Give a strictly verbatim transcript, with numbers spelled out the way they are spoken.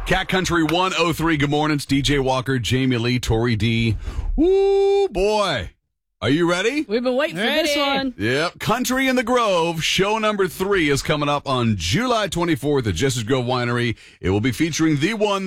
Cat Country one oh three. Good morning. It's D J Walker, Jamie Lee, Tori D. Woo, boy. Are you ready? We've been waiting ready. for this one. Yep. Country in the Grove, show number three is coming up on July twenty-fourth at Jesse's Grove Winery. It will be featuring the one,